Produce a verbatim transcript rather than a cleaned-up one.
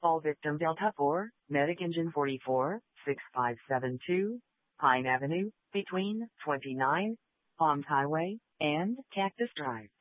All victim Delta four, Medic Engine forty-four, six five seven two, Pine Avenue, between twenty-nine, Palms Highway, and Cactus Drive.